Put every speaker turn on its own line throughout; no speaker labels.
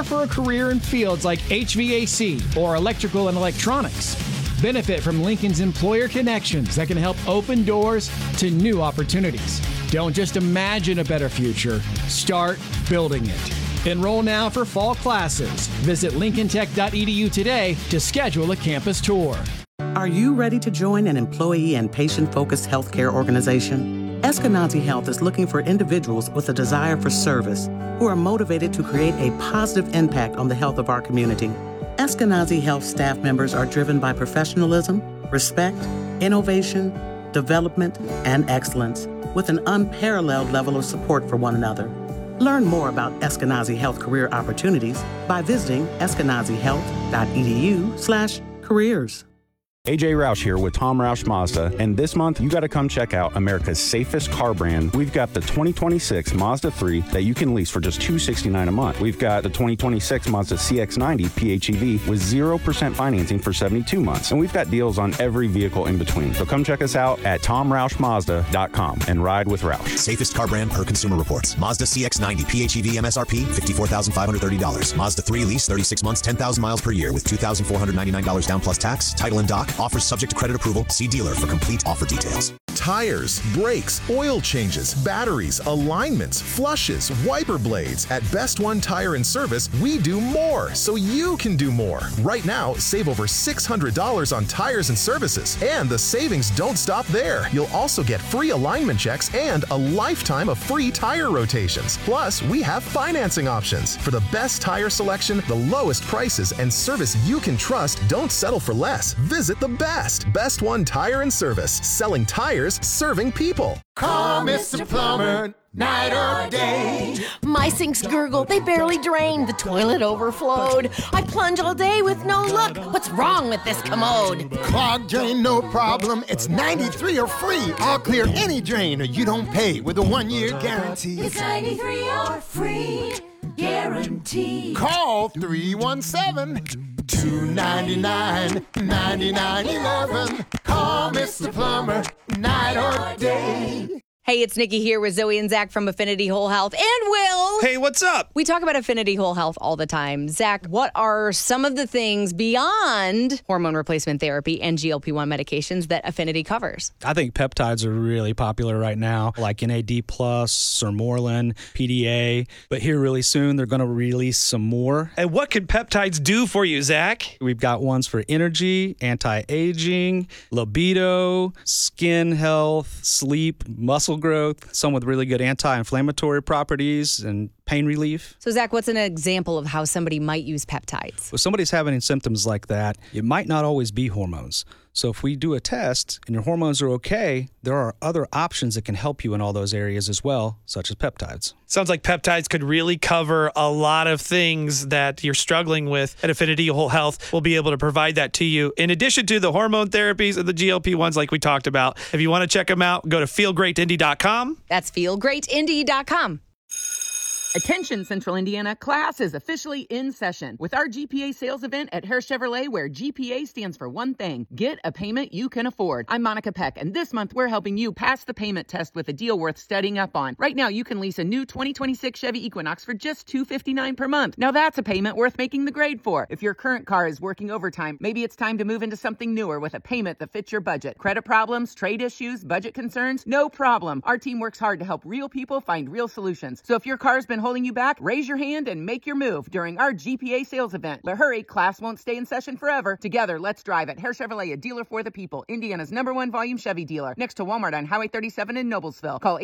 for a career in fields like HVAC or electrical and electronics. Benefit from Lincoln's employer connections that can help open doors to new opportunities. Don't just imagine a better future, start building it. Enroll now for fall classes. Visit lincolntech.edu today to schedule a campus tour.
Are you ready to join an employee and patient-focused healthcare organization? Eskenazi Health is looking for individuals with a desire for service who are motivated to create a positive impact on the health of our community. Eskenazi Health staff members are driven by professionalism, respect, innovation, development, and excellence, with an unparalleled level of support for one another. Learn more about Eskenazi Health career opportunities by visiting eskenazihealth.edu/careers.
AJ Roush here with Tom Roush Mazda, and this month you got to come check out America's safest car brand. We've got the 2026 Mazda 3 that you can lease for just $269 a month. We've got the 2026 Mazda CX-90 PHEV with 0% financing for 72 months, and we've got deals on every vehicle in between. So come check us out at TomRoushMazda.com and ride with Roush.
Safest car brand per Consumer Reports. Mazda CX-90 PHEV MSRP $54,530. Mazda 3 lease 36 months, 10,000 miles per year with $2,499 down plus tax. Title and doc. Offers subject to credit approval. See dealer for complete offer details.
Tires, brakes, oil changes, batteries, alignments, flushes, wiper blades. At Best One Tire and Service, we do more so you can do more. Right now, save over $600 on tires and services. And the savings don't stop there. You'll also get free alignment checks and a lifetime of free tire rotations. Plus, we have financing options. For the best tire selection, the lowest prices, and service you can trust, don't settle for less. Visit the Best One Tire and Service. Selling tires, serving people.
Call Mr. Plumber, night or day.
My sinks gurgle, they barely drain. The toilet overflowed. I plunge all day with no luck. What's wrong with this commode?
Clogged drain, no problem. It's 93 or free. I'll clear any drain or you don't pay with a 1-year guarantee.
It's 93 or free guarantee.
Call 317-299-9911. Call Mr. Plumber, night or day.
Hey, it's Nikki here with Zoe and Zach from Affinity Whole Health and Will.
Hey, what's up?
We talk about Affinity Whole Health all the time. Zach, what are some of the things beyond hormone replacement therapy and GLP-1 medications that Affinity covers?
I think peptides are really popular right now, like NAD+, Sermorelin, PDA. But here really soon, they're going to release some more.
And what can peptides do for you, Zach?
We've got ones for energy, anti-aging, libido, skin health, sleep, muscle growth, some with really good anti-inflammatory properties and pain relief.
So, Zach, what's an example of how somebody might use peptides?
If somebody's having symptoms like that, it might not always be hormones. So if we do a test and your hormones are okay, there are other options that can help you in all those areas as well, such as peptides.
Sounds like peptides could really cover a lot of things that you're struggling with. And Affinity Whole Health will be able to provide that to you. In addition to the hormone therapies and the GLP-1s like we talked about, if you want to check them out, go to feelgreatindy.com.
That's feelgreatindy.com.
Attention, Central Indiana, class is officially in session with our GPA sales event at Hare Chevrolet, where GPA stands for one thing: get a payment you can afford. I'm Monica Peck, and this month we're helping you pass the payment test with a deal worth studying up on. Right now, you can lease a new 2026 Chevy Equinox for just $259 per month. Now that's a payment worth making the grade for. If your current car is working overtime, maybe it's time to move into something newer with a payment that fits your budget. Credit problems, trade issues, budget concerns? No problem. Our team works hard to help real people find real solutions. So if your car's been holding you back, raise your hand and make your move during our GPA sales event. But hurry, class won't stay in session forever. Together, let's drive at Hare Chevrolet, a dealer for the people. Indiana's #1 volume Chevy dealer. Next to Walmart on Highway 37 in Noblesville. Call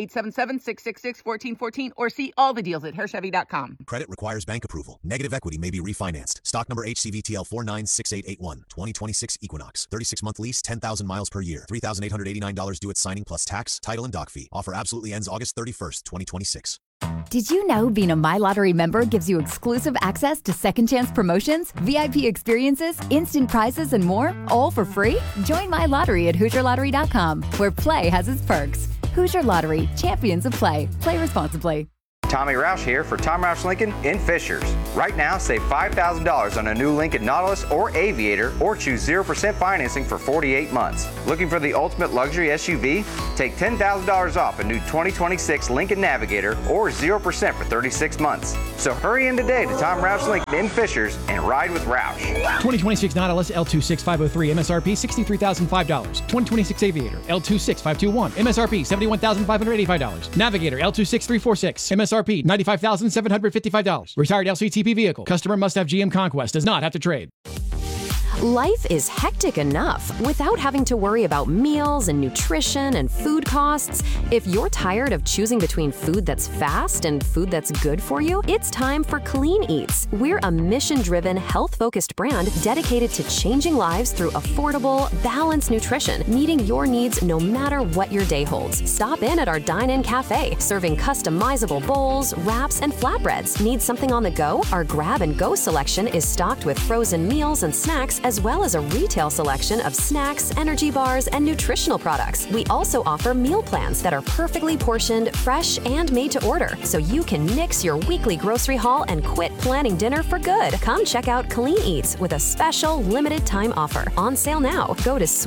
877-666-1414 or see all the deals at HareChevy.com.
Credit requires bank approval. Negative equity may be refinanced. Stock number HCVTL 496881. 2026 Equinox. 36-month lease, 10,000 miles per year. $3,889 due at signing plus tax, title, and doc fee. Offer absolutely ends August 31st, 2026.
Did you know being a My Lottery member gives you exclusive access to second chance promotions, VIP experiences, instant prizes, and more, all for free? Join My Lottery at HoosierLottery.com, where play has its perks. Hoosier Lottery, champions of play. Play responsibly.
Tommy Roush here for Tom Roush Lincoln in Fishers. Right now, save $5,000 on a new Lincoln Nautilus or Aviator, or choose 0% financing for 48 months. Looking for the ultimate luxury SUV? Take $10,000 off a new 2026 Lincoln Navigator or 0% for 36 months. So hurry in today to Tom Roush Lincoln in Fishers and ride with Roush.
2026 Nautilus L26503 MSRP $63,005. 2026 Aviator L26521 MSRP $71,585. Navigator L26346 MSRP $95,755. Retired LCTP vehicle. Customer must have GM Conquest. Does not have to trade.
Life is hectic enough without having to worry about meals and nutrition and food costs. If you're tired of choosing between food that's fast and food that's good for you, it's time for Clean Eats. We're a mission-driven, health-focused brand dedicated to changing lives through affordable, balanced nutrition, meeting your needs no matter what your day holds. Stop in at our dine-in cafe, serving customizable bowls, wraps, and flatbreads. Need something on the go? Our grab-and-go selection is stocked with frozen meals and snacks, as well as a retail selection of snacks, energy bars, and nutritional products. We also offer meal plans that are perfectly portioned, fresh, and made to order, so you can nix your weekly grocery haul and quit planning dinner for good. Come check out Clean Eats with a special limited time offer. On sale now. Go to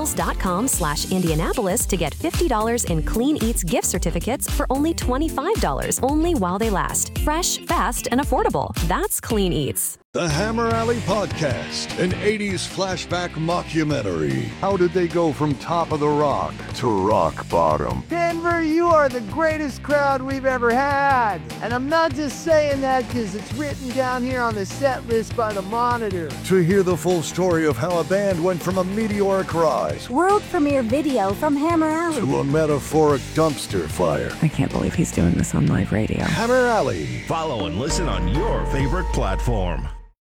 sweetdeals.com/Indianapolis to get $50 in Clean Eats gift certificates for only $25, only while they last. Fresh, fast, and affordable. That's Clean Eats.
The Hammer Alley Podcast, an 80s flashback mockumentary. How did they go from top of the rock to rock bottom?
Denver, you are the greatest crowd we've ever had. And I'm not just saying that because it's written down here on the set list by the Monitor.
To hear the full story of how a band went from a meteoric rise
world premiere video from Hammer Alley
to a metaphoric dumpster fire.
I can't believe he's doing this on live radio.
Hammer Alley.
Follow and listen on your favorite platform.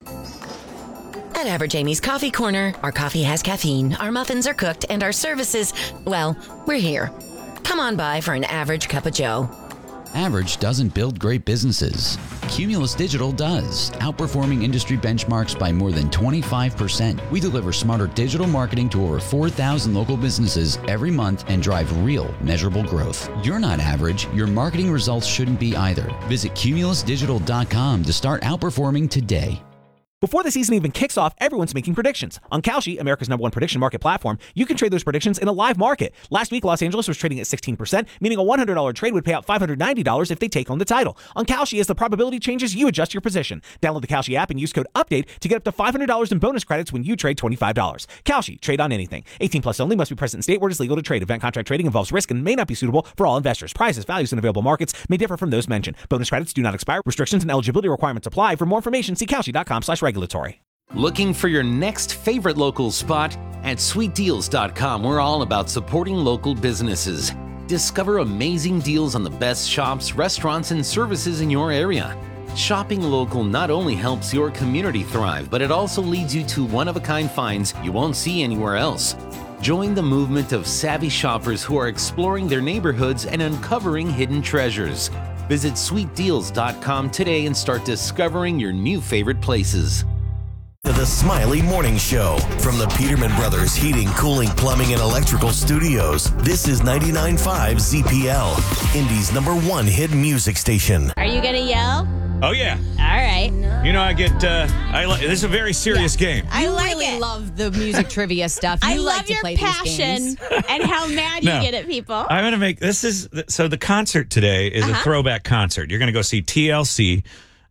At Average Amy's Coffee Corner, our coffee has caffeine, our muffins are cooked, and our services, well, we're here. Come on by for an average cup of joe.
Average doesn't build great businesses. Cumulus Digital does, outperforming industry benchmarks by more than 25%. We deliver smarter digital marketing to over 4,000 local businesses every month and drive real, measurable growth. You're not average. Your marketing results shouldn't be either. Visit cumulusdigital.com to start outperforming today.
Before the season even kicks off, everyone's making predictions. On Kalshi, America's #1 prediction market platform, you can trade those predictions in a live market. Last week, Los Angeles was trading at 16%, meaning a $100 trade would pay out $590 if they take home the title. On Kalshi, as the probability changes, you adjust your position. Download the Kalshi app and use code UPDATE to get up to $500 in bonus credits when you trade $25. Kalshi, trade on anything. 18 plus only, must be present in state where it is legal to trade. Event contract trading involves risk and may not be suitable for all investors. Prices, values, and available markets may differ from those mentioned. Bonus credits do not expire. Restrictions and eligibility requirements apply. For more information, see Kalshi.com/regulatory.
Looking for your next favorite local spot? At sweetdeals.com, we're all about supporting local businesses. Discover amazing deals on the best shops, restaurants, and services in your area. Shopping local not only helps your community thrive, but it also leads you to one-of-a-kind finds you won't see anywhere else. Join the movement of savvy shoppers who are exploring their neighborhoods and uncovering hidden treasures. Visit sweetdeals.com today and start discovering your new favorite places.
To the Smiley Morning Show from the Peterman Brothers Heating, Cooling, Plumbing, and Electrical Studios. This is 99.5 ZPL, Indy's #1 hit music station.
Are you gonna yell?
Oh yeah.
All right.
You know, I get. This is a very serious game.
I
really love the music trivia stuff. You
I
like
love
to
your
play
passion
these games.
and how mad
No.
you get at people.
I'm going to make so the concert today is a throwback concert. You're going to go see TLC.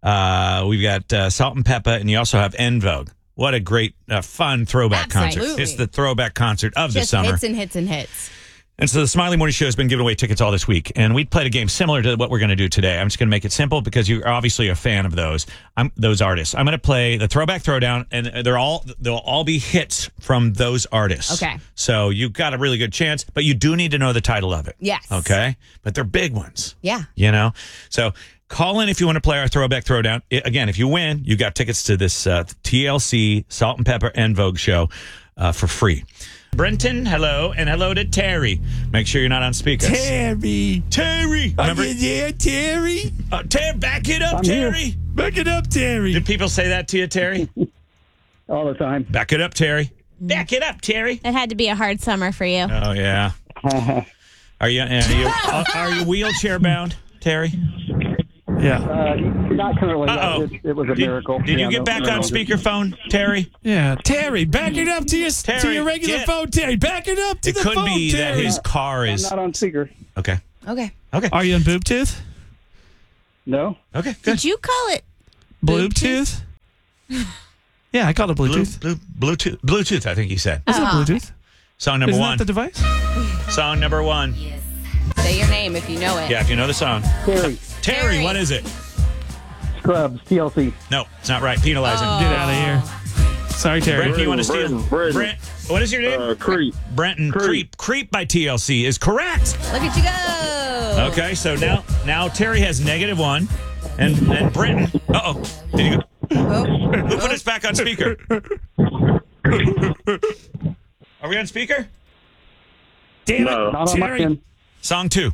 We've got Salt and Pepper, and you also have En Vogue. What a great, fun throwback concert. It's the throwback concert of the summer.
Hits and hits and hits.
And so the Smiley Morning Show has been giving away tickets all this week. And we played a game similar to what we're going to do today. I'm just going to make it simple because you're obviously a fan of those artists. I'm going to play the Throwback Throwdown, and they'll all be hits from those artists.
Okay.
So you've got a really good chance, but you do need to know the title of it.
Yes.
Okay? But they're big ones.
Yeah.
You know? So call in if you want to play our Throwback Throwdown. Again, if you win, you got tickets to this TLC Salt and Pepper En Vogue show for free. Brenton, hello, and hello to Terry. Make sure you're not on speaker.
Terry.
Remember?
Are you there, Terry?
Back it up,
I'm
Terry.
Here. Back it up, Terry.
Do people say that to you, Terry?
All the time.
Back it up, Terry. Back it up, Terry.
It had to be a hard summer for you.
Oh, yeah. Are you wheelchair bound, Terry?
Yeah.
Not currently.
Uh-oh.
It was a miracle.
Did you
Yeah,
get
no,
back
no,
on
no.
speakerphone, Terry?
Yeah. Terry, back it up to your
Terry,
regular
get-
phone, Terry. Back it up to
It
the
could
phone,
be that
Terry.
his car
I'm
is.
not on speaker.
Okay.
Okay.
Okay.
Are you on Bluetooth?
No.
Okay. Good.
Did you call it
Bluetooth? Yeah, I called it Bluetooth.
Bluetooth, I think you said.
Is it Bluetooth?
Song number
Isn't
one.
that the device?
Song number one.
Say your name if you know it.
Yeah, if you know the song.
Terry.
What is it?
Scrubs. TLC.
No, it's not right. Penalize him.
Get out of here. Sorry, Terry.
Brent, you want to steal?
Brenton.
Brent, what is your name?
Creep.
Brenton. Creep by TLC is correct.
Look at you go.
Okay, so now Terry has -1, and Brenton. Uh-oh. Did you go? Who put us back on speaker? Are we on speaker?
Damn
No,
it,
not on my
Terry.
end.
Song 2.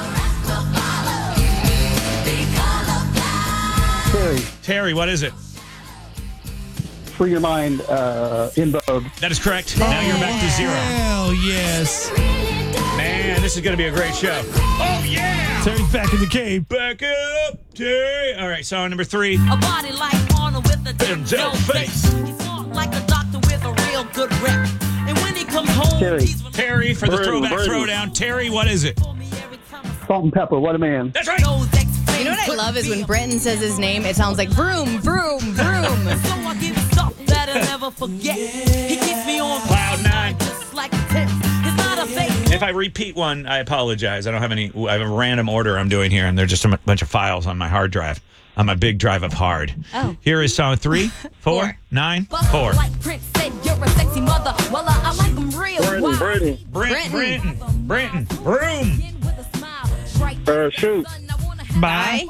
Terry, what is it?
Free Your Mind. In Vogue.
That is correct. Now you're back to 0.
Hell yes.
Man, this is going to be a great show. Oh, yeah!
Terry's back in the game.
Back up, Terry. All right, song number 3.
A body like Arnold with a
Denzel face.
He's walk like a doctor with a real good rep. And when he comes home,
Terry for the
Brenton,
throwback
Brenton.
throwdown. Terry, what is it?
Salt and Pepper. What a man.
That's right.
You know what I love is when Brenton says his name, it sounds like vroom, vroom, vroom.
So I give you something that I'll never forget. He keeps me on
Cloud 9.
just like a test. It's not a fake.
If I repeat one, I apologize. I don't have any. I have a random order I'm doing here, and they're just a bunch of files on my hard drive, on my big drive of hard.
Oh.
Here is song 3, 4, 9, 4.
Like Prince said, you're a sexy mother. Well, I like them real.
Brenton. Broom.
Shoot.
Bye.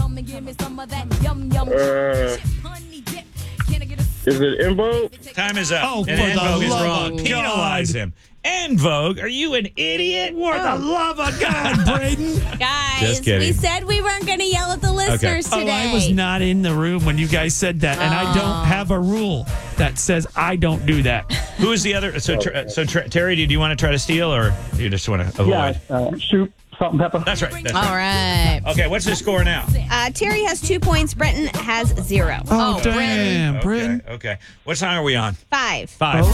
Is it In Vogue?
Time is up.
Oh,
and
for
En
the
Vogue is
love
wrong.
of
Penalize
God.
him. En Vogue, are you an idiot?
For the love of God, Braden.
Guys,
Just kidding.
we said we weren't going to yell at the listeners
Oh,
today.
I was not in the room when you guys said that, and I don't have a rule that says I don't do that.
Who is the other? So Terry, do you want to try to steal, or do you just want to avoid?
Yeah. Shoot. Salt and Pepper.
That's right. That's
All right.
Okay, what's the score now?
Terry has 2 points. Brenton has 0.
Oh, damn, Braden.
Okay. What song are we on?
5.
5.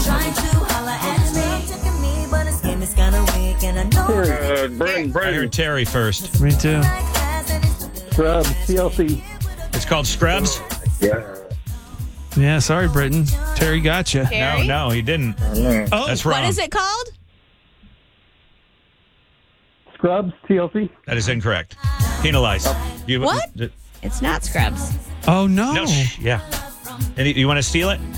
Brenton.
I heard Terry first.
Me too.
Scrubs. TLC.
It's called Scrubs?
Yeah.
Yeah, sorry, Braden. Terry got you.
Terry?
No, he didn't.
Oh,
That's wrong.
What is it called?
Scrubs. TLC.
That is incorrect. Penalize. You,
What? It's not Scrubs.
Oh, no.
No, yeah. You want to steal it?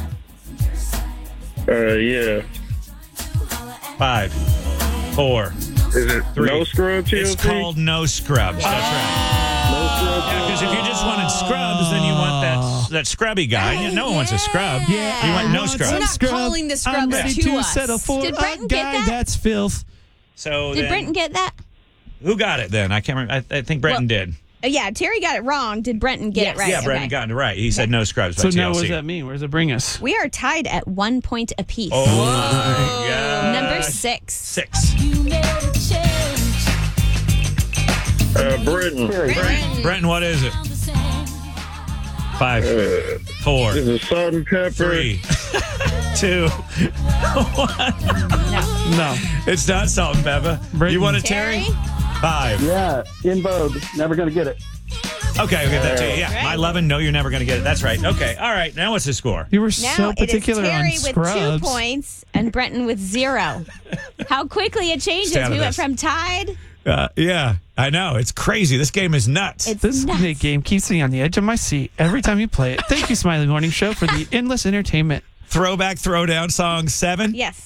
Yeah.
5, 4,
Is it
3.
No Scrubs?
It's called No Scrubs. That's right.
No Scrubs.
Yeah, because if you just wanted Scrubs, then you want that scrubby guy. Yeah, no one wants a scrub.
Yeah,
You want
I
no
want
Scrubs.
We're not
Scrubs.
calling the
I'm
Scrubs
ready
to
to
us.
settle for
Did
a
Brenton
guy
get that?
that's filth.
So
Did
then,
Brenton get that?
who got it then? I can't remember. I think Brenton did.
Yeah, Terry got it wrong. Did Brenton get it right?
Yeah, Brenton got it right. He said No Scrubs by
So
TLC.
now what does that mean? Where does it bring us?
We are tied at 1 point apiece.
Oh, my God.
Number 6.
6.
Brenton.
Brenton, what is it? 5, 4,
Is it Salt and Pepper?
3, 2, 1.
No.
It's not Salt and Pepper. You want a Terry? 5.
Yeah. In Vogue. Never gonna get it.
Okay, that's it. Yeah, my lovin', no, you're never going to get it. That's right. Okay, all right. Now what's the score?
You were
Now
so
it is
particular
Terry
on
with 2
Scrubs.
points and Brenton with 0. How quickly it changes.
Stay out of
We went
this.
from tied.
Yeah, I know. It's crazy. This game is nuts.
It's
This
nuts.
game keeps me on the edge of my seat every time you play it. Thank you, Smiley Morning Show, for the endless entertainment.
Throwback Throwdown song 7.
Yes.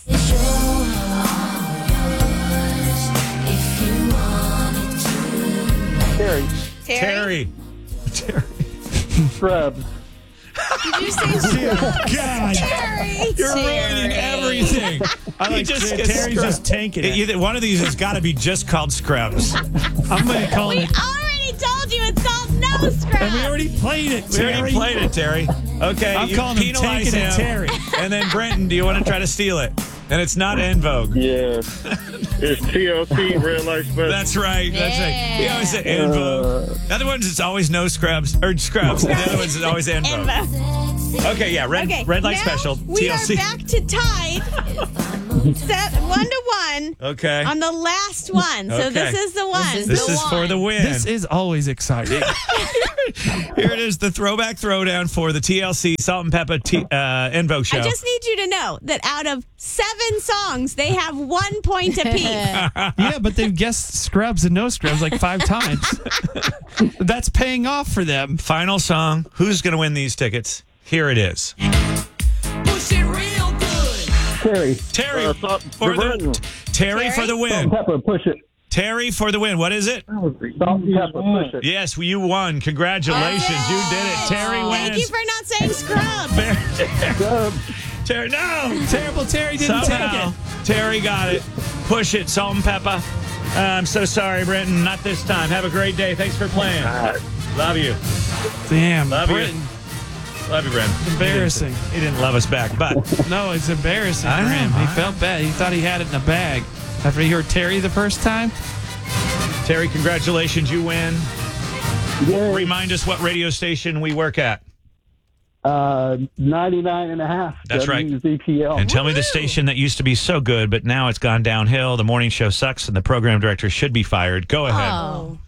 Terry.
Terry.
Scrubs.
Did you say
God.
Terry?
You're ruining everything.
I like Terry's just tanking it.
Either one of these has got to be just called Scrubs.
I'm going to call
We
it.
already told you it's called No Scrubs.
And we already played it,
We
Terry.
already played it, Terry. Okay,
I'm
you
calling him
penalize
Tanking It
him.
Terry.
And then Brenton, do you want to try to steal it? And it's not En Vogue.
Yeah. It's TLC, Real Life Special.
That's right. That's right. He always said En Vogue. The other ones, it's always no scrubs. Or scrubs. The other ones, it's always En Vogue. Okay, yeah. Red Light
now
Special.
We
TLC.
are back to tied. Set 1-1.
Okay.
On the last one. So
Okay.
this is the one.
This is for the win.
This is always exciting.
Here it is, the Throwback Throwdown for the TLC Salt and Pepper En Vogue show.
I just need you to know that out of 7 songs, they have 1 point apiece.
Yeah, but they've guessed scrubs and no scrubs like 5 times. That's paying off for them.
Final song. Who's going to win these tickets? Here it is.
Push it real good.
Terry for the win.
Salt and pepper, push it.
Terry for the win. What is it?
Salt and pepper, push it.
Yes, you won. Congratulations. You did it. Terry wins.
Thank you for not saying scrub.
Terry, no.
Terrible Terry didn't
Somehow,
take it.
Terry got it. Push it, Salt and Pepper. I'm so sorry, Brenton. Not this time. Have a great day. Thanks for playing. Love you.
Damn,
Love
Brenton.
you. Love you, Brenton.
Embarrassing.
He didn't love us back, but
No, it's embarrassing
I
for him.
know.
He felt bad. He thought he had it in a bag. After he heard Terry the first time.
Terry, congratulations. You win.
Yay.
Remind us what radio station we work at.
99.5.
That's right.
WZPL.
And tell me the station that used to be so good, but now it's gone downhill. The morning show sucks, and the program director should be fired. Go ahead.
Oh.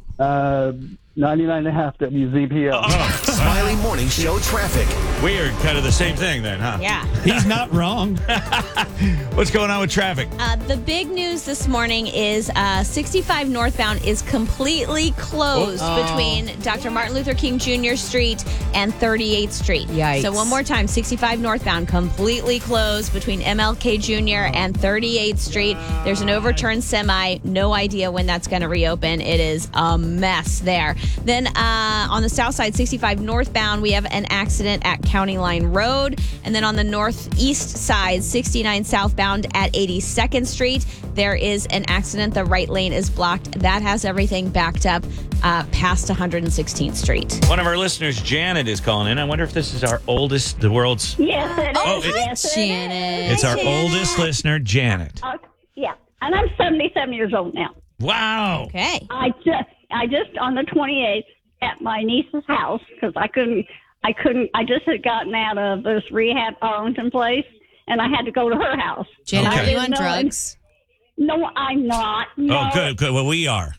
99.5 WZPL.
Smiley Morning Show traffic.
Weird. Kind of the same thing then, huh?
Yeah.
He's not wrong.
What's going on with traffic?
The big news this morning is 65 northbound is completely closed between Dr. Martin Luther King Jr. Street and 38th Street.
Yikes.
So one more time, 65 northbound completely closed between MLK Jr. and 38th Street. There's an overturned semi. No idea when that's going to reopen. It is a mess there. Then on the south side, 65 northbound, we have an accident at County Line Road. And then on the northeast side, 69 southbound at 82nd Street, there is an accident. The right lane is blocked. That has everything backed up past 116th Street.
One of our listeners, Janet, is calling in. I wonder if this is our oldest, the world's...
Yes, it is.
Yes, Janet.
It's our oldest listener, Janet.
Yeah, and I'm 77 years old now.
Wow.
Okay.
I just on the 28th at my niece's house because I just had gotten out of this rehab Arlington place and I had to go to her house.
Janet,
Okay.
are you on drugs?
No, I'm not. No.
Oh, good, good. Well, we are.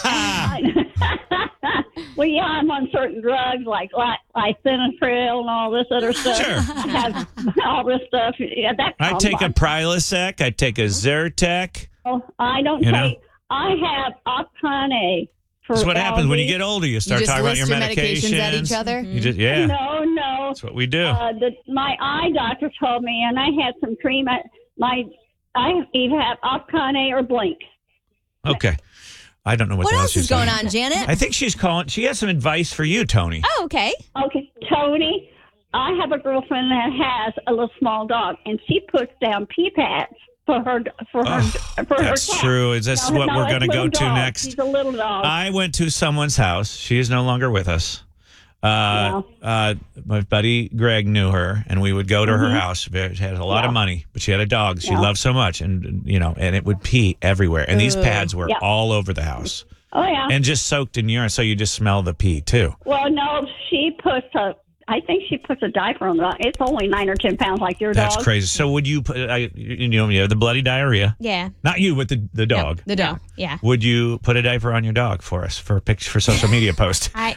Well, yeah, I'm on certain drugs like lisinopril and all this other stuff.
Sure.
I have all this stuff. Yeah, that
I take a Prilosec. I take a Zyrtec.
I don't
You
take.
know?
I have Opcon.
That's what happens when you get older. You start talking about your medications.
at each other?
You just, yeah.
No.
That's what we do.
My eye doctor told me, and I had some cream. I either have Opcon or Blink.
Okay. I don't know what
What else
she's
is going
saying.
on, Janet?
I think she's calling. She has some advice for you, Tony.
Oh, okay.
Okay, Tony, I have a girlfriend that has a little small dog, and she puts down pee pads for her
That's
cat.
true. Is this what we're going to go to next?
She's a little dog.
I went to someone's house. She is no longer with us. My buddy Greg knew her, and we would go to her house. She had a lot of money, but she had a dog she loved so much, and and it would pee everywhere. And these pads were all over the house.
Oh, yeah.
And just soaked in urine, so you just smell the pee too.
Well, no, I think she puts a diaper on the dog. It's only 9 or 10 pounds like your dog.
That's crazy. So would you put, you have the bloody diarrhea?
Yeah.
Not you, but the dog.
The dog. Yeah.
Would you put a diaper on your dog for us for a picture for social media post?
No.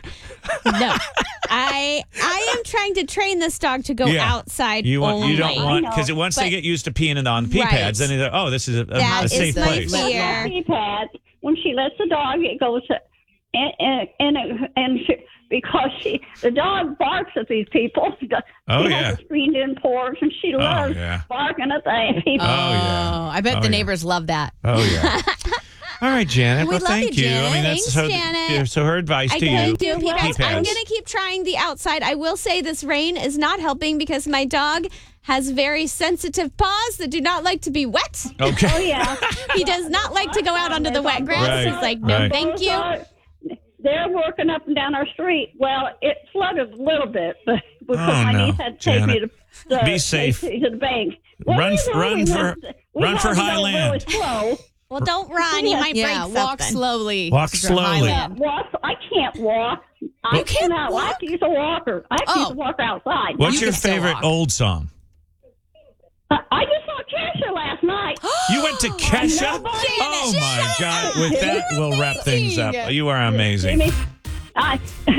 I am trying to train this dog to go outside.
You
only.
don't want because once they get used to peeing on the pee pads, then they're this is a safe place.
Well, pee pads. When she lets the dog, it goes because the dog barks at these people. She has a screened-in porch, and she loves barking at the people.
I bet the neighbors love that.
Oh yeah. All right, Janet.
We
Well,
love
thank
you,
you.
Janet.
I mean, that's
Thanks, Janet.
so her advice to you.
Do pee pads.
Pee
I'm
pads.
going to keep trying the outside. I will say this rain is not helping because my dog has very sensitive paws that do not like to be wet.
Okay.
Oh, yeah.
He does not like to go out onto the wet grass.
Right,
He's like, no,
right.
thank you.
They're working up and down our street. Well, it flooded a little bit, but because
Oh,
my
no,
niece had to take me
Janet.
to
Be safe.
to the bank.
Run for high land.
Really slow.
Well, don't run. You might break something.
Walk slowly.
Walk slowly.
I can't walk. I cannot walk. I have to use a walker. I have to use a walker outside.
What's your favorite old song?
I just saw Kesha last night.
You went to Kesha? Oh, my God. With that, we'll wrap things up. You are amazing.
I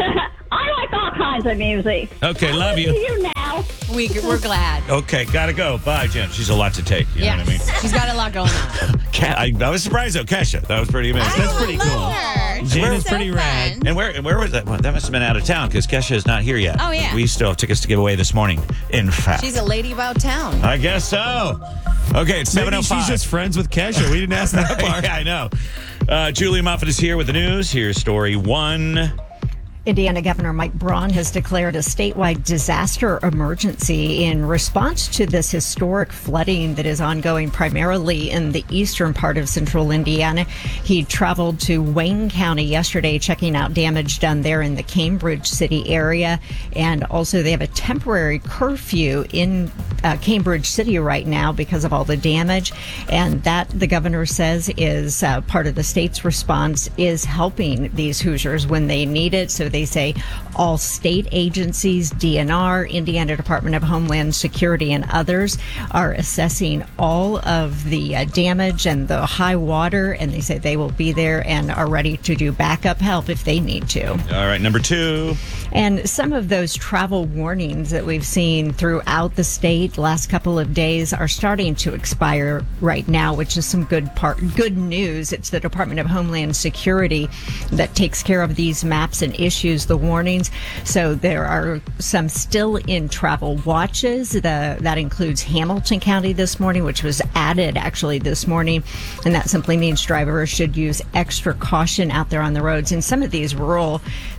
like all kinds of music.
Okay, love you.
See you now.
We're glad.
Okay, gotta go. Bye, Jen. She's a lot to take. You know what I mean?
She's got a lot going on.
I was surprised, though. Kesha. That was pretty amazing.
That's pretty cool.
Jen is pretty rad. And where was that one? That must have been out of town because Kesha is not here yet.
Oh, yeah.
We still have tickets to give away this morning, in fact.
She's a lady about town.
I guess so. Okay, it's 7:05.
Maybe she's just friends with Kesha. We didn't ask that part.
Yeah, I know. Julia Moffat is here with the news. Here's story one.
Indiana Governor Mike Braun has declared a statewide disaster emergency in response to this historic flooding that is ongoing primarily in the eastern part of central Indiana. He traveled to Wayne County yesterday, checking out damage done there in the Cambridge City area. And also they have a temporary curfew in Cambridge City right now because of all the damage. And that, the governor says, is part of the state's response, is helping these Hoosiers when they need it. So they say all state agencies, DNR, Indiana Department of Homeland Security, and others are assessing all of the damage and the high water, and they say they will be there and are ready to do backup help if they need to.
All right, number two.
And some of those travel warnings that we've seen throughout the state the last couple of days are starting to expire right now, which is some good news. It's the Department of Homeland Security that takes care of these maps and issues the warnings. So there are some still in travel watches. That includes Hamilton County this morning, which was added actually this morning. And that simply means drivers should use extra caution out there on the roads. In some of these rural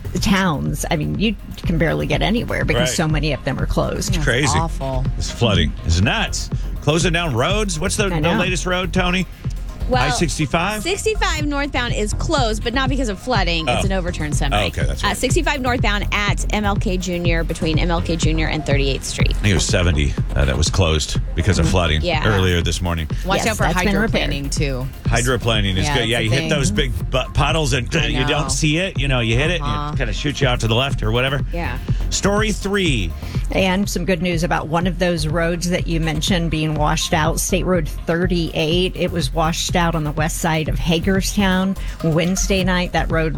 towns, I mean, you can barely get anywhere because so many of them are closed.
It's crazy.
Awful.
This flooding is nuts. Closing down roads. What's the latest road, Tony?
Well,
I-65?
65 northbound is closed, but not because of flooding. It's an overturned semi.
Oh, okay, that's right.
65 northbound at MLK Jr. between MLK Jr. and 38th Street.
I think it was 70 that was closed because of flooding earlier this morning.
Watch out for hydroplaning, too.
Hydroplaning is good. Yeah, you hit those big puddles and you don't see it. You know, you hit it and it kind of shoots you out to the left or whatever.
Yeah.
Story three.
And some good news about one of those roads that you mentioned being washed out, State Road 38. It was washed out on the west side of Hagerstown Wednesday night. That road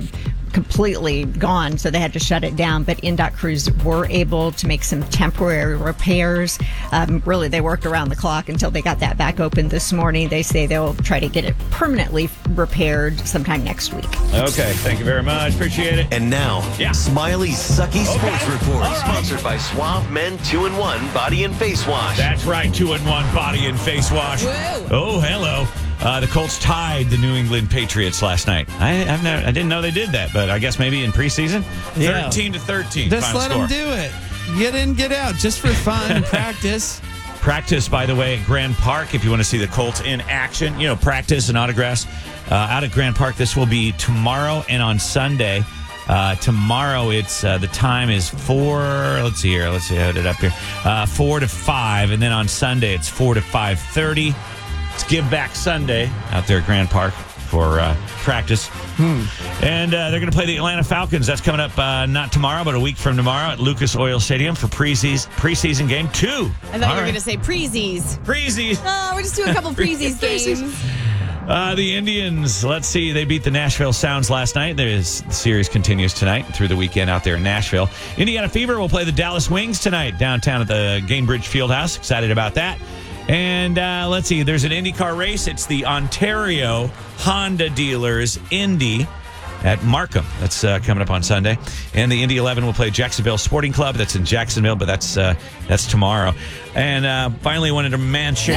completely gone, so they had to shut it down. But NDOT crews were able to make some temporary repairs. Really, they worked around the clock until they got that back open this morning. They say they'll try to get it permanently repaired sometime next week.
Okay, thank you very much. Appreciate it.
And now, Smiley's Sucky Sports Report, sponsored by Suave Men 2-in-1 Body and Face Wash.
That's right, 2-in-1 Body and Face Wash.
Woo.
Oh, hello. The Colts tied the New England Patriots last night. I didn't know they did that, but I guess maybe in preseason. 13-13.
Just let them
score.
do it. Get in, get out, just for fun and practice.
Practice, by the way, at Grand Park. If you want to see the Colts in action, practice and autographs out at Grand Park. This will be tomorrow and on Sunday. Tomorrow, it's the time is 4. Let's see here. Let's see. I had it up here. 4 to 5, and then on Sunday it's 4 to 5:30. It's Give Back Sunday out there at Grand Park for practice. And they're going to play the Atlanta Falcons. That's coming up not tomorrow, but a week from tomorrow at Lucas Oil Stadium for preseason game 2.
I thought you were going to say preezies.
Preezies.
Oh, we're just doing a couple preezies games.
The Indians, let's see, they beat the Nashville Sounds last night. The series continues tonight through the weekend out there in Nashville. Indiana Fever will play the Dallas Wings tonight downtown at the Gainbridge Fieldhouse. Excited about that. And let's see, there's an IndyCar race. It's the Ontario Honda Dealers Indy at Markham. That's coming up on Sunday. And the Indy 11 will play Jacksonville Sporting Club. That's in Jacksonville, but that's tomorrow. And finally, I wanted to mention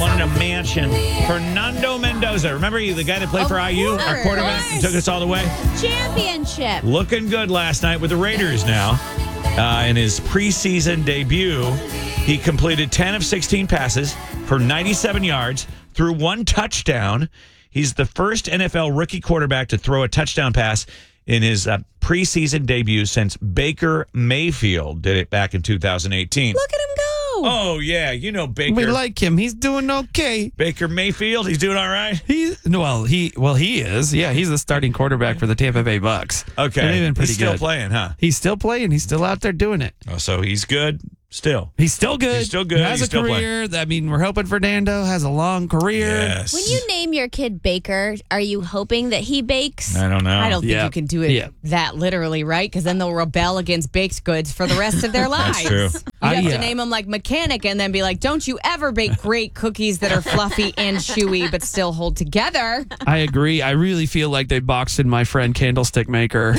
Fernando Mendoza. Remember the guy that played for IU, our quarterback, and took us all the way?
Championship.
Looking good last night with the Raiders now. In his preseason debut, he completed 10 of 16 passes for 97 yards, threw 1 touchdown. He's the first NFL rookie quarterback to throw a touchdown pass in his preseason debut since Baker Mayfield did it back in 2018.
Look at him go.
Oh, yeah. You know Baker.
We like him. He's doing okay.
Baker Mayfield. He's doing all right.
He is. Yeah, he's the starting quarterback for the Tampa Bay Bucks.
Okay.
And they've been pretty
He's still
good.
playing, huh?
He's still playing. He's still out there doing it.
Oh, so he's good still.
He's still good.
He's still good.
Has
He's
a
still
career. I mean, we're hoping Fernando has a long career.
Yes.
When you name your kid Baker, are you hoping that he bakes?
I don't know.
I don't think you can do it that literally, right? Because then they'll rebel against baked goods for the rest of their lives.
That's true.
You have to name them like mechanic and then be like, don't you ever bake great cookies that are fluffy and chewy but still hold together.
I agree. I really feel like they boxed in my friend Candlestick Maker.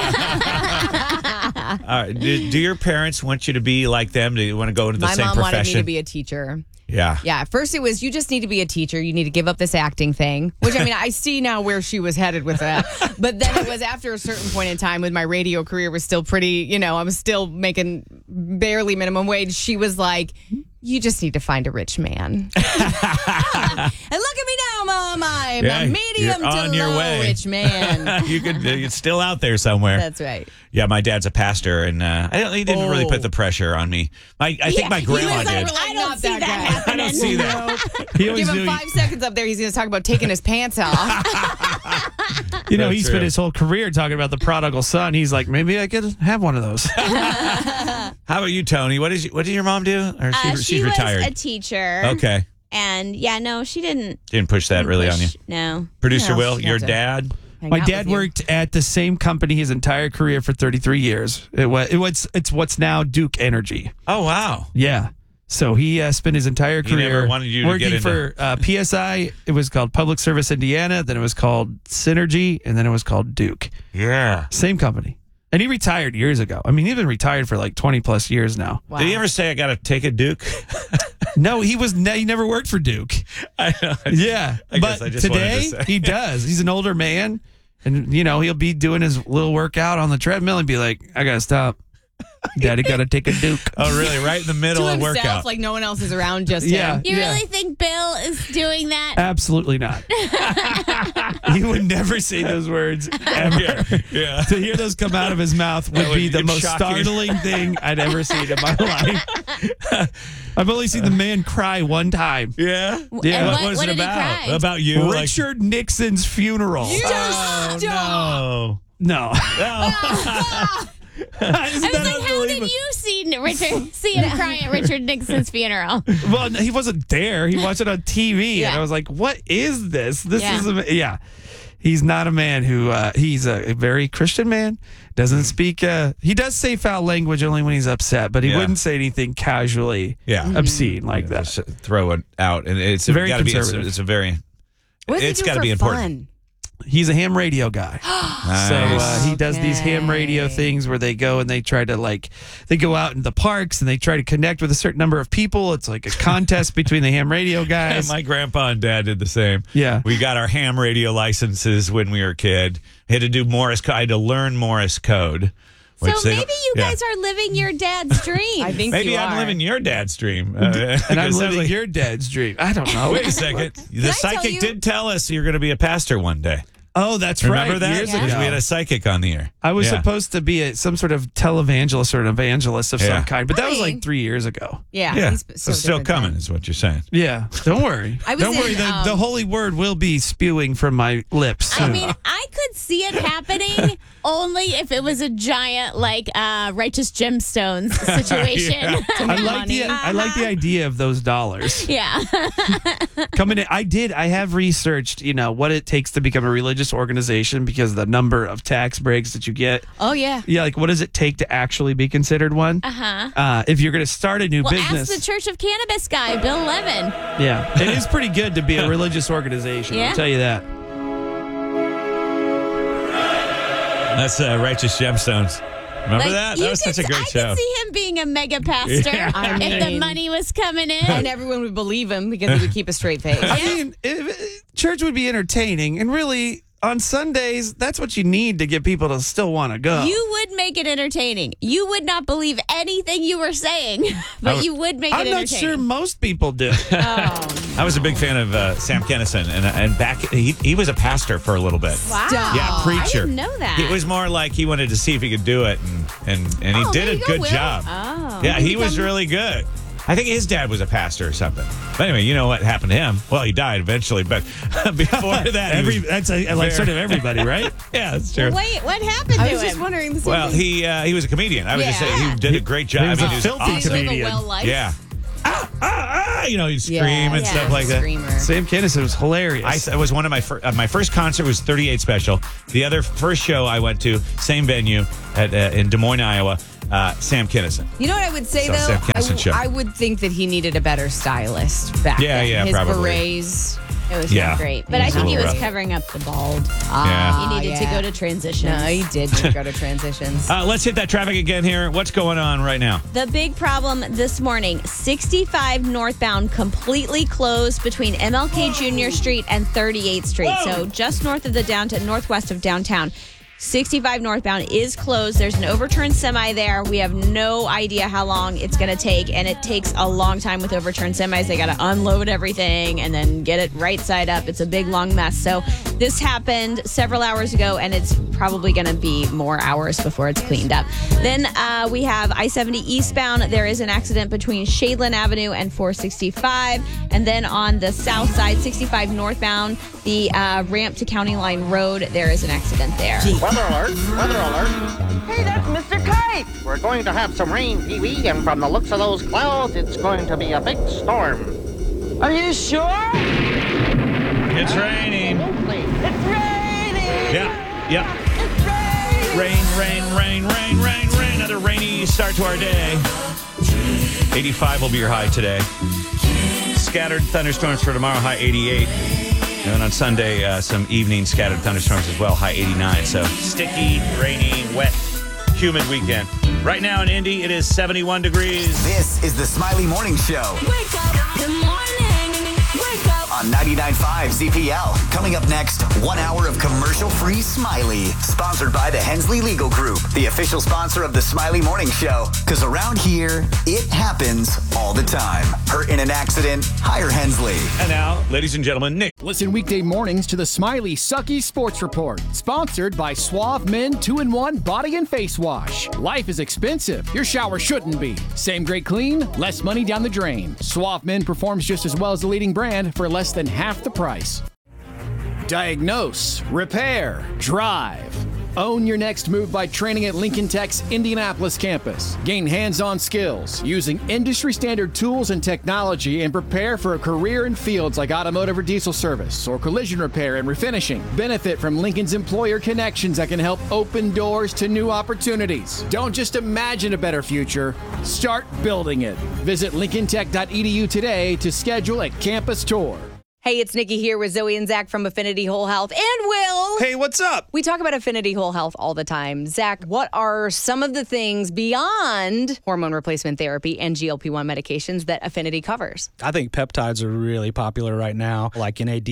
All right. Do your parents want you to be like them? Do you want to go into the
My
same
mom
profession?
wanted me to be a teacher.
Yeah.
Yeah. At first, it was, you just need to be a teacher. You need to give up this acting thing, which I mean, I see now where she was headed with that. But then it was after a certain point in time when my radio career was still pretty, I was still making barely minimum wage. She was like, you just need to find a rich man. And look at me now, Mom. I'm a medium
you're on
to
your
low
way.
rich man.
It's still out there somewhere.
That's right.
Yeah, my dad's a pastor, and he didn't really put the pressure on me. I think my grandma did.
I don't see that happening.
I don't see that.
He always
Give him
knew
5 seconds up there. He's going to talk about taking his pants off.
he
That's
spent
true.
his whole career talking about the prodigal son. He's like, maybe I could have one of those.
How about you, Tony? What did your mom do? Or she's
she
retired?
was a teacher.
Okay.
And she didn't.
Didn't push that really on you.
No.
Producer
No,
Will,
she
your
had to
dad?
My dad worked at the same company his entire career for 33 years. It's what's now Duke Energy.
Oh, wow.
Yeah. So he spent his entire
He
career
never wanted you to
working
get
for PSI. It was called Public Service Indiana. Then it was called Synergy. And then it was called Duke.
Yeah.
Same company. And he retired years ago. I mean, he's been retired for like 20 plus years now.
Did he ever say, I got to take a Duke?
No, he never worked for Duke.
I know.
Yeah.
I
But
guess I just wanted to
today,
say.
he does. He's an older man. And, he'll be doing his little workout on the treadmill and be like, I got to stop. Daddy got to take a Duke.
Oh, really? Right in the middle
to
of
himself,
workout.
like no one else is around, just
Yeah.
him.
You really think Bill is doing that?
Absolutely not. He would never say those words ever.
Yeah.
To hear those come out of his mouth would be the
it's
most
shocking.
startling thing I'd ever seen in my life. I've only seen the man cry one time.
Yeah?
Yeah.
What was
what
it
did he
about?
cry?
What about you?
Richard Nixon's funeral.
Oh, no.
No.
I was like, how did you see him cry at Richard Nixon's funeral?
Well, he wasn't there. He watched it on TV, and I was like, "What is this? This is He's not a man who. He's a very Christian man. Doesn't speak. He does say foul language only when he's upset, but he wouldn't say anything casually obscene like that.
Just throw it out, and it's
Very
gotta be.
conservative.
It's a very.
What does he
It's
do
got to
for
be important.
fun?
He's a ham radio guy. So he does these ham radio things where they go and they try to they go out in the parks and they try to connect with a certain number of people. It's like a contest between the ham radio guys.
My grandpa and dad did the same.
Yeah.
We got our ham radio licenses when we were a kid. I had to do Morse code. I had to learn Morse code.
So maybe you guys are living your dad's dream.
I think
Maybe
you
I'm
are.
living your dad's dream.
And I'm
It sounds
living
like-
your dad's dream. I don't know.
Wait a second. The
I tell
psychic
you-
did tell us you're going to be a pastor one day.
Oh, that's
Remember
right.
that?
Years
Because
ago.
we had a psychic on the air.
I was
Yeah.
supposed to be some sort of televangelist or an evangelist of
Yeah.
some kind, but that was
Honey.
like 3 years ago.
Yeah.
Yeah,
he's
it's
so
still
different
coming,
then.
is what you're saying.
Yeah, don't worry.
I was
don't worry.
in,
The holy word will be spewing from my lips.
I mean, I could see it happening only if it was a giant, righteous gemstones situation.
Yeah.
I like the idea of those dollars
Yeah.
coming in. I have researched, what it takes to become a religious organization because the number of tax breaks that you get.
Oh, yeah.
Yeah, what does it take to actually be considered one?
Uh-huh.
If you're going to start a new
Well,
business.
ask the Church of Cannabis guy, Bill Levin.
Yeah, it is pretty good to be a religious organization.
Yeah.
I'll tell you that.
That's Righteous Gemstones. Remember that?
you
That was such a
could-
great
I
show.
could see him being a mega pastor
I
if the
mean-
money was coming in.
And everyone would believe him because he would keep a straight face.
I mean, church would be entertaining, and really, on Sundays, that's what you need to get people to still want to go.
You would make it entertaining. You would not believe anything you were saying, but you would make it
I'm not
entertaining.
sure most people do.
I was a big fan of Sam Kinison, and back he was a pastor for a little bit.
Wow.
Yeah, preacher.
I didn't know that.
It was more like he wanted to see if he could do it, and he
Oh,
did
there
a
you go,
good
Will.
job.
Oh.
Yeah, he was really good. I think his dad was a pastor or something. But anyway, you know what happened to him? Well, he died eventually, but before that,
that's sort of everybody, right?
Yeah, that's true.
Wait, what happened to
I
him?
was just wondering the same
Well,
thing.
he was a comedian. I would just say he did a great job.
He was a
he was
filthy
awesome.
comedian.
Live a well life.
Yeah. You know, he'd scream and stuff like that.
Screamer.
Sam Kinison was hilarious.
It was one of my first concert was 38 Special. The other first show I went to, same venue in Des Moines, Iowa. Sam Kinison.
You know what I would say,
So,
though?
Sam Kinison show.
I would think that he needed a better stylist back then.
Yeah,
His
probably.
berets.
It was
Yeah.
not great. But I think he was
rough.
covering up the bald.
Yeah.
He needed to go to transitions.
No, he did need to go to transitions.
Let's hit that traffic again here. What's going on right now?
The big problem this morning, 65 northbound completely closed between MLK Jr. Street and 38th Street. So just north of the northwest of downtown. 65 northbound is closed. There's an overturned semi there. We have no idea how long it's going to take, and it takes a long time with overturned semis. They got to unload everything and then get it right side up. It's a big, long mess. So this happened several hours ago, and it's probably going to be more hours before it's cleaned up. Then we have I-70 eastbound. There is an accident between Shadeland Avenue and 465. And then on the south side, 65 northbound, the ramp to County Line Road, there is an accident there.
Weather alert! Weather alert! Hey, that's Mr. Kite! We're going to have some rain, Pee-wee, and from the looks of those clouds, it's going to be a big storm. Are you sure?
It's raining.
It's raining!
Yeah. Rain. Another rainy start to our day. 85 will be your high today. Scattered thunderstorms for tomorrow, high 88. And then on Sunday, some evening scattered thunderstorms as well, high 89. So sticky, rainy, wet, humid weekend. Right now in Indy, it is 71 degrees.
This is the Smiley Morning Show.
Wake up, good morning. Wake up.
On 99.5 ZPL. Coming up next, 1 hour of commercial-free Smiley. Sponsored by the Hensley Legal Group, the official sponsor of the Smiley Morning Show. Because around here, it happens all the time. Hurt in an accident? Hire Hensley.
And now, ladies and gentlemen, Nick.
Listen weekday mornings to the Smiley Sucky Sports Report. Sponsored by Suave Men 2-in-1 Body and Face Wash. Life is expensive. Your shower shouldn't be. Same great clean, less money down the drain. Suave Men performs just as well as the leading brand for less than half the price. Diagnose, repair, drive. Own your next move by training at Lincoln Tech's Indianapolis campus. Gain hands-on skills using industry-standard tools and technology and prepare for a career in fields like automotive or diesel service or collision repair and refinishing. Benefit from Lincoln's employer connections that can help open doors to new opportunities. Don't just imagine a better future, start building it. Visit lincolntech.edu today to schedule a campus tour.
Hey, it's Nikki here with Zoe and Zach from Affinity Whole Health and Will.
Hey, what's up?
We talk about Affinity Whole Health all the time. Zach, what are some of the things beyond hormone replacement therapy and GLP-1 medications that Affinity covers?
I think peptides are really popular right now, like NAD+,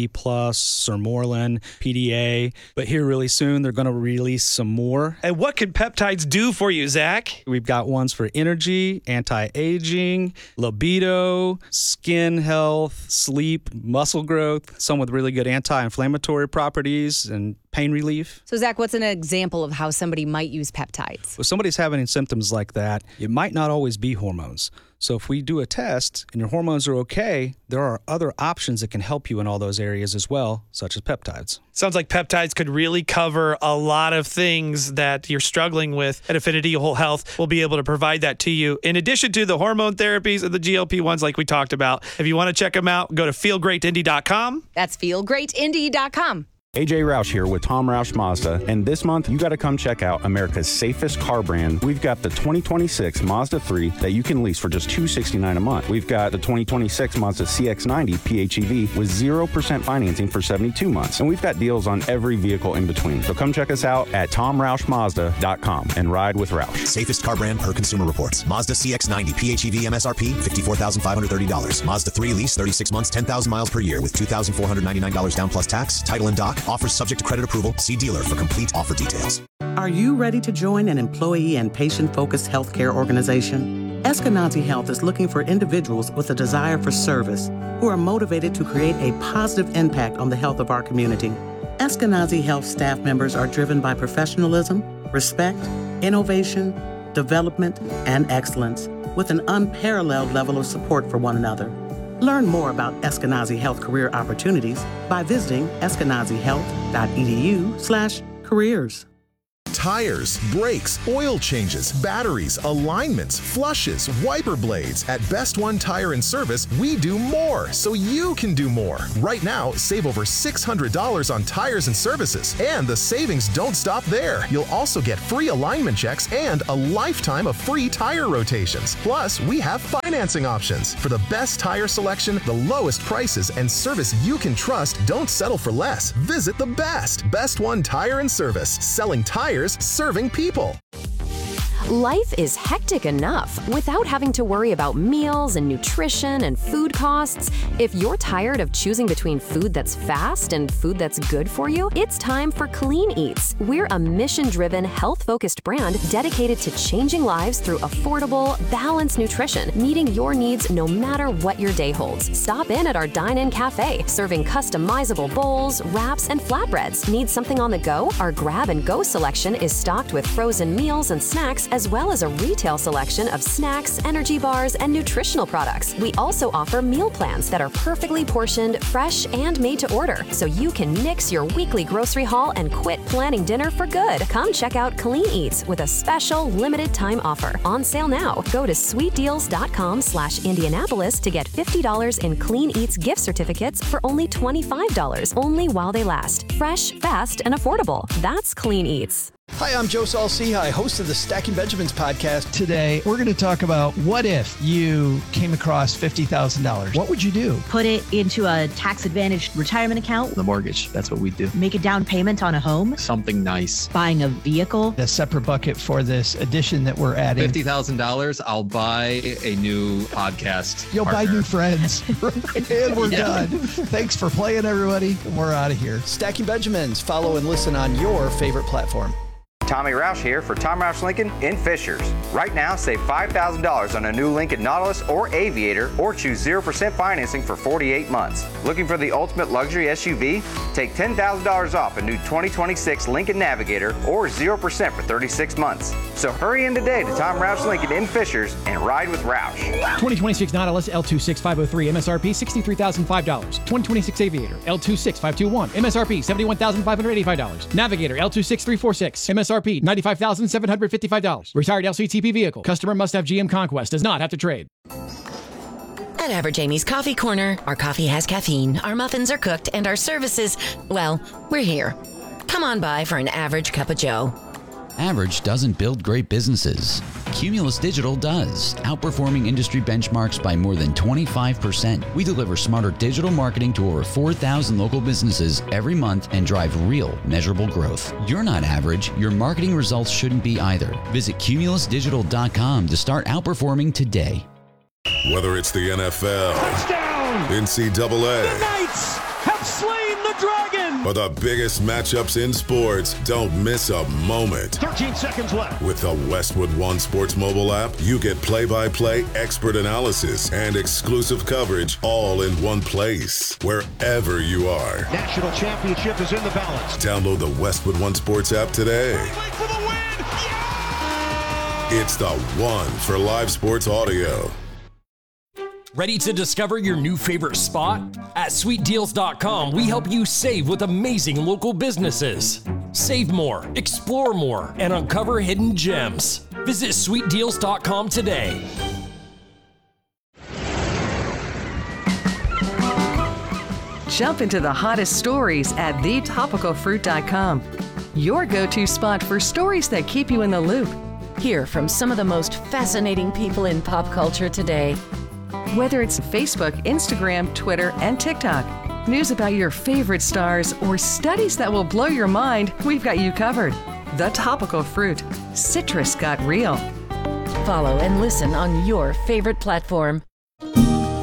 Sermorelin, PDA. But here really soon, they're going to release some more.
And what can peptides do for you, Zach?
We've got ones for energy, anti-aging, libido, skin health, sleep, muscle growth, some with really good anti-inflammatory properties and pain relief.
So, Zach, what's an example of how somebody might use peptides?
If somebody's having symptoms like that, it might not always be hormones. So if we do a test and your hormones are okay, there are other options that can help you in all those areas as well, such as peptides.
Sounds like peptides could really cover a lot of things that you're struggling with. At Affinity Whole Health, we'll be able to provide that to you. In addition to the hormone therapies and the GLP-1s like we talked about. If you want to check them out, go to feelgreatindy.com.
That's feelgreatindy.com.
AJ Roush here with Tom Roush Mazda, and this month you got to come check out America's safest car brand. We've got the 2026 Mazda 3 that you can lease for just $269 a month. We've got the 2026 Mazda CX-90 PHEV with 0% financing for 72 months, and we've got deals on every vehicle in between. So come check us out at TomRoushMazda.com and ride with Roush.
Safest car brand per Consumer Reports. Mazda CX-90 PHEV MSRP $54,530. Mazda 3 lease 36 months, 10,000 miles per year with $2,499 down plus tax. Title and doc. Offers subject to credit approval. See dealer for complete offer details.
Are you ready to join an employee and patient-focused healthcare organization? Eskenazi Health is looking for individuals with a desire for service who are motivated to create a positive impact on the health of our community. Eskenazi Health staff members are driven by professionalism, respect, innovation, development, and excellence. with an unparalleled level of support for one another. Learn more about Eskenazi Health career opportunities by visiting eskenazihealth.edu/careers.
Tires, brakes, oil changes, batteries, alignments, flushes, wiper blades. At Best One Tire and Service, we do more so you can do more. Right now, save over $600 on tires and services. And the savings don't stop there. You'll also get free alignment checks and a lifetime of free tire rotations. Plus, we have financing options. For the best tire selection, the lowest prices, and service you can trust, don't settle for less. Visit the Best One Tire and Service. Selling tires, serving people.
Life is hectic enough without having to worry about meals and nutrition and food costs. If you're tired of choosing between food that's fast and food that's good for you, it's time for Clean Eats. We're a mission-driven, health-focused brand dedicated to changing lives through affordable, balanced nutrition, meeting your needs no matter what your day holds. Stop in at our dine-in cafe, serving customizable bowls, wraps, and flatbreads. Need something on the go? Our grab-and-go selection is stocked with frozen meals and snacks, as well as a retail selection of snacks, energy bars, and nutritional products. We also offer meal plans that are perfectly portioned, fresh, and made to order, so you can nix your weekly grocery haul and quit planning dinner for good. Come check out Clean Eats with a special limited time offer. On sale now. Go to sweetdeals.com/Indianapolis to get $50 in Clean Eats gift certificates for only $25, only while they last. Fresh, fast, and affordable. That's Clean Eats.
Hi, I'm Joe Saul-Sehy, host of the Stacking Benjamins podcast.
Today, we're going to talk about what if you came across $50,000? What would you do?
Put it into a tax-advantaged retirement account.
The mortgage, that's what we do.
Make a down payment on a home.
Something nice.
Buying a vehicle.
A separate bucket for this addition that we're adding.
$50,000, I'll buy a new podcast
You'll
partner.
buy new friends. And we're done. Thanks for playing, everybody. We're out of here.
Stacking Benjamins. Follow and listen on your favorite platform.
Tommy Roush here for Tom Roush Lincoln in Fishers. Right now, save $5,000 on a new Lincoln Nautilus or Aviator, or choose 0% financing for 48 months. Looking for the ultimate luxury SUV? Take $10,000 off a new 2026 Lincoln Navigator, or 0% for 36 months. So hurry in today to Tom Roush Lincoln in Fishers and ride with Roush.
2026 Nautilus L26503 MSRP $63,005. 2026 Aviator L26521 MSRP $71,585. Navigator L26346 MSRP $95,755. Retired LCTP vehicle. Customer must have GM Conquest. Does not have to trade.
At Average Amy's Coffee Corner, our coffee has caffeine, our muffins are cooked, and our services, well, we're here. Come on by for an average cup of joe.
Average doesn't build great businesses. Cumulus Digital does, outperforming industry benchmarks by more than 25%. We deliver smarter digital marketing to over 4,000 local businesses every month and drive real, measurable growth. You're not average. Your marketing results shouldn't be either. Visit cumulusdigital.com to start outperforming today.
Whether it's the NFL, touchdown, NCAA,
the Knights have slain the dragon,
or the biggest matchups in sports, don't miss a moment.
13 seconds left.
With the Westwood One Sports mobile app, you get play-by-play expert analysis and exclusive coverage all in one place, wherever you are.
National championship is in the balance.
Download the Westwood One Sports app today.
For the win. Yeah!
It's the one for live sports audio.
Ready to discover your new favorite spot? At sweetdeals.com, we help you save with amazing local businesses. Save more, explore more, and uncover hidden gems. Visit sweetdeals.com today.
Jump into the hottest stories at thetopicalfruit.com. Your go-to spot for stories that keep you in the loop.
Hear from some of the most fascinating people in pop culture today.
Whether it's Facebook, Instagram, Twitter, and TikTok, news about your favorite stars, or studies that will blow your mind, we've got you covered. The Topical Fruit. Citrus got real.
Follow and listen on your favorite platform.